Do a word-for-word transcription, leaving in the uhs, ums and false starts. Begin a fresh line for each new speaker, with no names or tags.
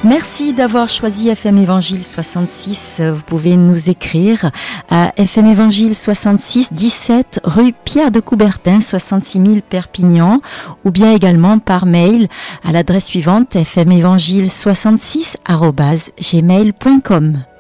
Merci d'avoir choisi F M Évangile soixante-six. Vous pouvez nous écrire à F M Évangile soixante-six, dix-sept rue Pierre de Coubertin, soixante-six mille Perpignan, ou bien également par mail à l'adresse suivante f m évangile soixante-six arobase gmail point com.